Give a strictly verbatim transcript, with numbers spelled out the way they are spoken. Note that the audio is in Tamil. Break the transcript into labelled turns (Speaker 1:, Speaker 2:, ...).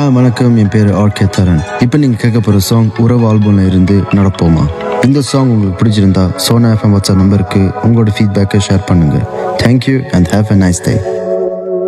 Speaker 1: ஹாய் வணக்கம், என் பேர் ஆர்கே தரன். இப்போ நீங்கள் கேட்க போகிற சாங் உறவு ஆல்பம்ல இருந்து நடப்போமா. இந்த சாங் உங்களுக்கு பிடிச்சிருந்தா சோனா எஃப்எம் வாட்ஸ்அப் நம்பருக்கு உங்களோட ஃபீட்பேக்கை ஷேர் பண்ணுங்கள். Thank you and have a nice day.